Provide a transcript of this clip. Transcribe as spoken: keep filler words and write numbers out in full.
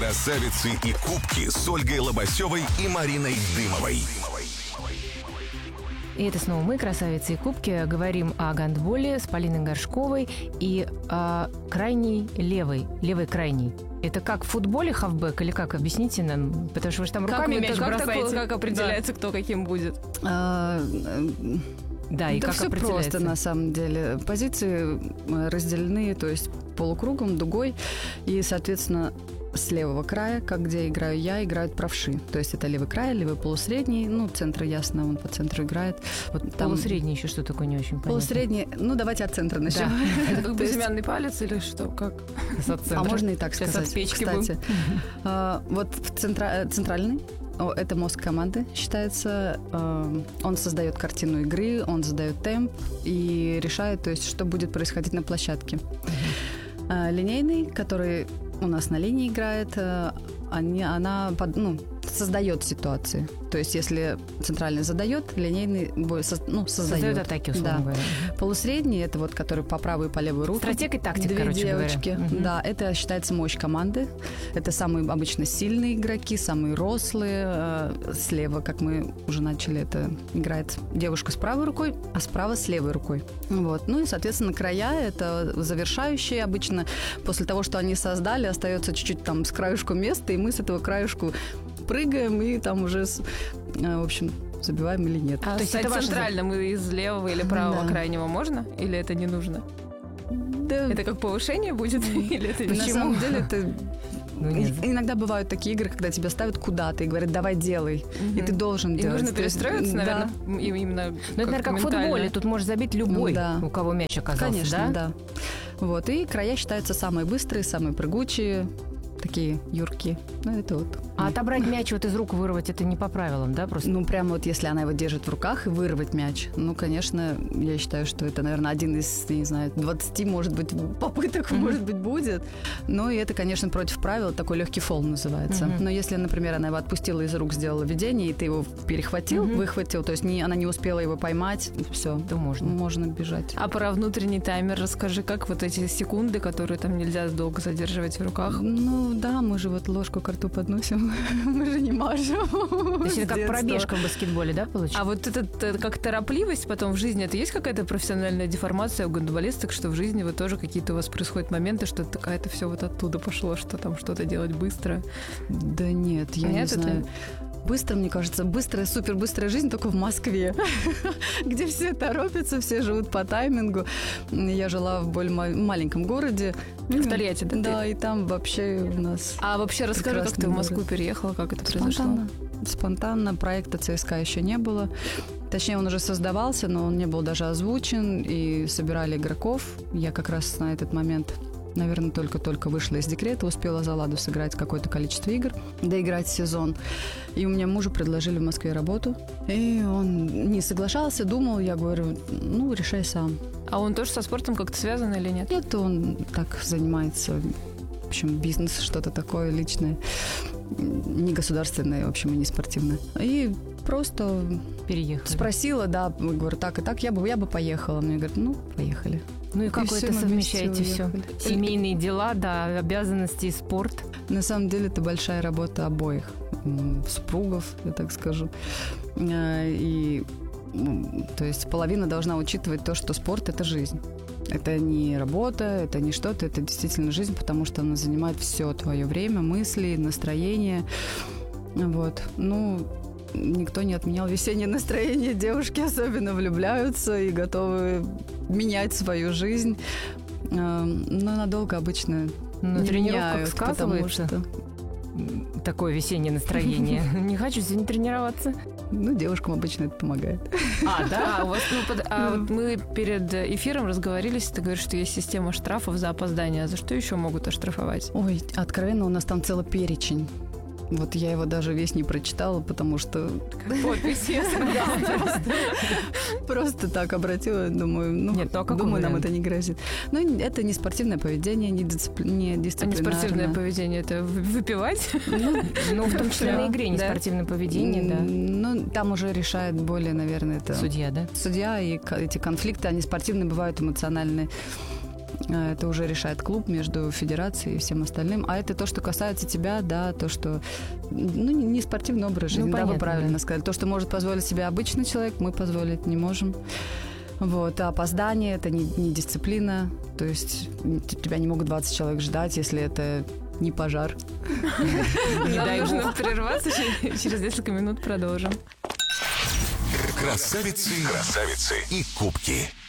Красавицы и кубки с Ольгой Лобасевой и Мариной Дымовой. И это снова мы, красавицы и кубки, говорим о гандболе с Полиной Горшковой и о крайней левой, левой крайней. Это как в футболе хавбэк или как? Объясните нам, потому что вы же там руками как мяч как бросаете. Такое, как определяется, да. кто каким будет? А, да, и да как все определяется? просто, на самом деле. Позиции разделены, то есть полукругом, дугой, и, соответственно, с левого края, как где играю я, играют правши. То есть это левый край, левый полусредний. Ну, центр ясно, он по центру играет. Вот там... Полусредний еще что такое, не очень понятно. Полусредний, ну, давайте от центра начнем. Да. Это как безымянный палец или что? Как? А можно и так Сейчас сказать. от печки Кстати, а, вот центра... центральный, это мозг команды считается. Он создает картину игры, он задает темп и решает, то есть, что будет происходить на площадке. Линейный, который у нас на линии играет, они, она под, ну, создает ситуации. То есть, если центральный задает, линейный бой, со, ну, создает. Создает атаки, условно да. говоря. Полусредний – это вот, который по правую и по левую руку. Стратег и тактик, Две короче девочки. говоря. Угу. Да, это считается мощь команды. Это самые обычно сильные игроки, самые рослые. Слева, как мы уже начали, это играет девушка с правой рукой, а справа с левой рукой. Вот. Ну и, соответственно, края – это завершающие. Обычно после того, что они создали, остается чуть-чуть там с краюшку места, и мы с этого краюшку прыгаем и там уже, в общем, забиваем или нет. А то есть это центрально мы из левого или правого да. крайнего можно? Или это не нужно? Да. Это как повышение будет? Или это на почему? самом деле это... Ну, иногда бывают такие игры, когда тебя ставят куда-то и говорят, давай делай, mm-hmm. и ты должен и делать. нужно перестроиться, наверное, да. именно. Ну, это, наверное, как в футболе, тут может забить любой, ну, да. у кого мяч оказался, конечно, да? да. Вот, и края считаются самые быстрые, самые прыгучие, такие юркие. Ну, это вот. А отобрать мяч вот из рук вырвать, это не по правилам, да, просто? Ну, прямо вот если она его держит в руках и вырвать мяч, ну, конечно, я считаю, что это, наверное, один из, не знаю, двадцати, может быть, попыток, mm-hmm. может быть, будет. Ну, и это, конечно, против правил, такой легкий фол называется. Mm-hmm. Но если, например, она его отпустила из рук, сделала ведение, и ты его перехватил, mm-hmm. выхватил, то есть не, она не успела его поймать, все, то можно. Можно бежать. А про внутренний таймер расскажи, как вот эти секунды, которые там нельзя долго задерживать в руках? Ну, да, мы же вот ложку к рту подносим, мы же не мажем. То есть это как пробежка в баскетболе, да, получается? А вот это как торопливость потом в жизни, это есть какая-то профессиональная деформация у гандболисток, что в жизни вот тоже какие-то у вас происходят моменты, что это все вот оттуда пошло, что там что-то делать быстро? Да нет, я нет, не знаю. Это... Быстро, мне кажется, быстрая, супербыстрая жизнь только в Москве, где все торопятся, все живут по таймингу. Я жила в более маленьком городе. В Тольятти, да? Да, и там вообще у нас... А вообще расскажи, как ты в Москву переехала, как это произошло? Спонтанно. Спонтанно. Проекта ЦСКА еще не было. Точнее, он уже создавался, но он не был даже озвучен, и собирали игроков. Я как раз на этот момент... Наверное, только-только вышла из декрета, успела за ладу сыграть какое-то количество игр, доиграть сезон. И у меня мужу предложили в Москве работу. И он не соглашался, думал, я говорю, ну, решай сам. А он тоже со спортом как-то связан или нет? Нет, он так занимается, в общем, бизнес, что-то такое личное, не государственное, в общем, и не спортивное. И просто переехала. Спросила, да, говорю, так и так, я бы, я бы поехала. Мне говорят, ну, поехали. Ну и как вы это совмещаете все? Семейные дела, да, обязанности и спорт. На самом деле это большая работа обоих супругов, я так скажу. И, то есть половина должна учитывать то, что спорт – это жизнь. Это не работа, это не что-то, это действительно жизнь, потому что она занимает все твое время, мысли, настроение. Вот. Ну, никто не отменял весеннее настроение. Девушки особенно влюбляются и готовы менять свою жизнь. Но надолго обычно на не тренировках меняют, сказывается что... такое весеннее настроение. Не хочу сегодня тренироваться. Ну, девушкам обычно это помогает. А, да? А, у вас, ну, под, а вот мы перед эфиром разговорились, ты говоришь, что есть система штрафов за опоздание. А за что еще могут оштрафовать? Ой, откровенно, у нас там целый перечень. Вот я его даже весь не прочитала, потому что... Подпись, Просто так обратила, думаю, ну, думаю, нам это не грозит. Ну, это не спортивное поведение, не дисциплинарное. А не спортивное поведение, это выпивать? Ну, в том числе на игре не спортивное поведение, да. Ну, там уже решает более, наверное, это... Судья, да? Судья, и эти конфликты, они спортивные, бывают эмоциональные. Это уже решает клуб между федерацией и всем остальным. А это то, что касается тебя, да, то, что... Ну, не спортивный образ жизни, ну, да, понятно, вы правильно да. сказали. То, что может позволить себе обычный человек, мы позволить не можем. Вот. А опоздание – это не, не дисциплина. То есть тебя не могут двадцать человек ждать, если это не пожар. Нам нужно прерваться, через несколько минут продолжим. Красавицы, красавицы и кубки.